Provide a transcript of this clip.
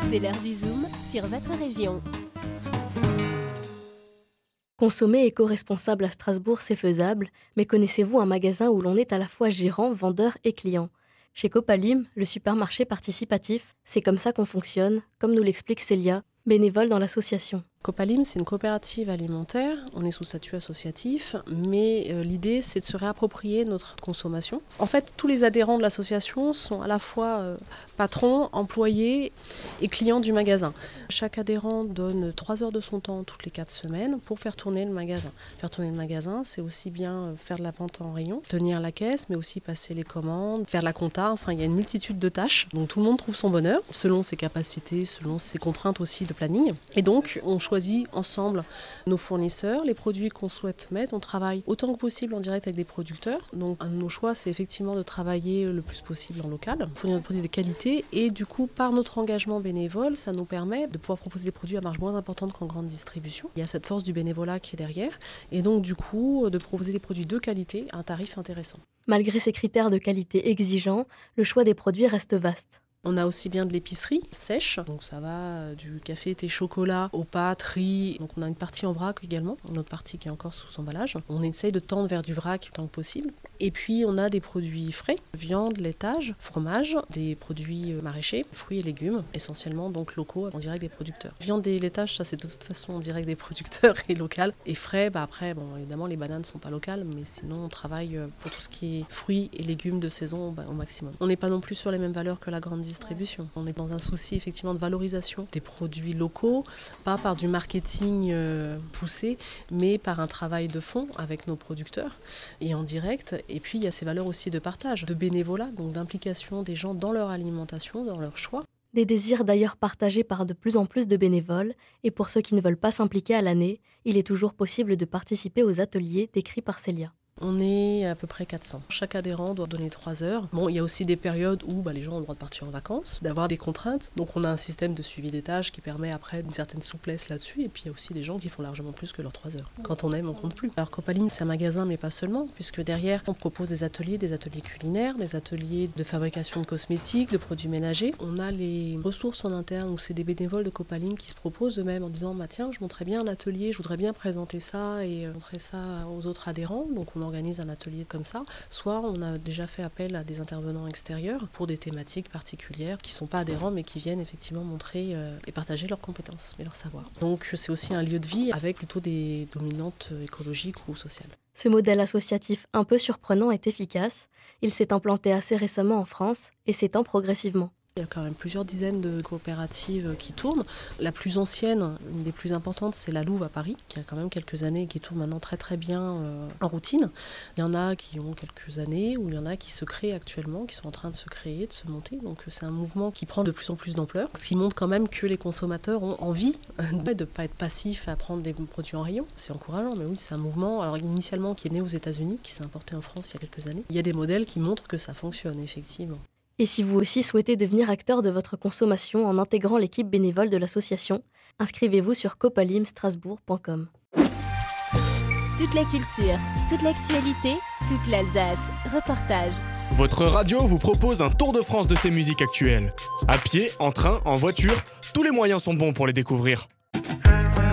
C'est l'heure du Zoom sur votre région. Consommer éco-responsable à Strasbourg, c'est faisable, mais connaissez-vous un magasin où l'on est à la fois gérant, vendeur et client ? Chez Copalim, le supermarché participatif, c'est comme ça qu'on fonctionne, comme nous l'explique Célia, bénévole dans l'association. Copalim, c'est une coopérative alimentaire, on est sous statut associatif, mais l'idée c'est de se réapproprier notre consommation. En fait, tous les adhérents de l'association sont à la fois patrons, employés et clients du magasin. Chaque adhérent donne 3 heures de son temps toutes les 4 semaines pour faire tourner le magasin. Faire tourner le magasin, c'est aussi bien faire de la vente en rayon, tenir la caisse, mais aussi passer les commandes, faire la compta, enfin il y a une multitude de tâches. Donc tout le monde trouve son bonheur, selon ses capacités, selon ses contraintes aussi de planning. Et donc on choisit ensemble nos fournisseurs, les produits qu'on souhaite mettre. On travaille autant que possible en direct avec des producteurs. Donc un de nos choix, c'est effectivement de travailler le plus possible en local, fournir des produits de qualité et du coup, par notre engagement bénévole, ça nous permet de pouvoir proposer des produits à marge moins importante qu'en grande distribution. Il y a cette force du bénévolat qui est derrière et donc du coup, de proposer des produits de qualité à un tarif intéressant. Malgré ces critères de qualité exigeants, le choix des produits reste vaste. On a aussi bien de l'épicerie sèche, donc ça va du café, thé, chocolat, aux pâtes, riz. Donc on a une partie en vrac également, une autre partie qui est encore sous emballage. On essaye de tendre vers du vrac tant que possible. Et puis on a des produits frais, viande, laitage, fromage, des produits maraîchers, fruits et légumes, essentiellement donc locaux en direct des producteurs. Viande et laitage, ça c'est de toute façon en direct des producteurs et local. Et frais, après, évidemment les bananes ne sont pas locales, mais sinon on travaille pour tout ce qui est fruits et légumes de saison au maximum. On n'est pas non plus sur les mêmes valeurs que la grande distribution. On est dans un souci effectivement de valorisation des produits locaux, pas par du marketing poussé, mais par un travail de fond avec nos producteurs et en direct. Et puis il y a ces valeurs aussi de partage, de bénévolat, donc d'implication des gens dans leur alimentation, dans leur choix. Des désirs d'ailleurs partagés par de plus en plus de bénévoles, et pour ceux qui ne veulent pas s'impliquer à l'année, il est toujours possible de participer aux ateliers décrits par Célia. On est à peu près 400. Chaque adhérent doit donner 3 heures. Il y a aussi des périodes où les gens ont le droit de partir en vacances, d'avoir des contraintes. Donc on a un système de suivi des tâches qui permet après une certaine souplesse là-dessus. Et puis il y a aussi des gens qui font largement plus que leurs 3 heures. Quand on aime, on compte plus. Alors Copalim, c'est un magasin, mais pas seulement, puisque derrière, on propose des ateliers culinaires, des ateliers de fabrication de cosmétiques, de produits ménagers. On a les ressources en interne où c'est des bénévoles de Copalim qui se proposent eux-mêmes en disant tiens, je montrais bien un atelier, je voudrais bien présenter ça et montrer ça aux autres adhérents. Donc on organise un atelier comme ça, soit on a déjà fait appel à des intervenants extérieurs pour des thématiques particulières qui ne sont pas adhérents mais qui viennent effectivement montrer et partager leurs compétences et leurs savoirs. Donc c'est aussi un lieu de vie avec plutôt des dominantes écologiques ou sociales. Ce modèle associatif un peu surprenant est efficace. Il s'est implanté assez récemment en France et s'étend progressivement. Il y a quand même plusieurs dizaines de coopératives qui tournent. La plus ancienne, une des plus importantes, c'est la Louve à Paris, qui a quand même quelques années et qui tourne maintenant très très bien en routine. Il y en a qui ont quelques années, ou il y en a qui se créent actuellement, qui sont en train de se créer, de se monter. Donc c'est un mouvement qui prend de plus en plus d'ampleur, ce qui montre quand même que les consommateurs ont envie de ne pas être passifs à prendre des produits en rayon. C'est encourageant, mais oui, c'est un mouvement alors initialement qui est né aux États-Unis, qui s'est importé en France il y a quelques années. Il y a des modèles qui montrent que ça fonctionne, effectivement. Et si vous aussi souhaitez devenir acteur de votre consommation en intégrant l'équipe bénévole de l'association, inscrivez-vous sur copalimstrasbourg.com. Toute la culture, toute l'actualité, toute l'Alsace. Reportage. Votre radio vous propose un tour de France de ses musiques actuelles. À pied, en train, en voiture, tous les moyens sont bons pour les découvrir.